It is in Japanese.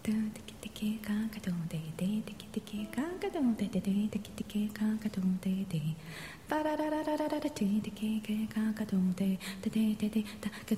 ドゥテキテキカンカドンデデテキテキカンカドンデデデテキテキカンカドンデデバラララララララテテキカンカドンデデデデデタカ